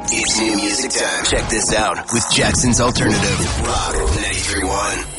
It's new music time. Check this out with Jackson's Alternative Rock 93.1.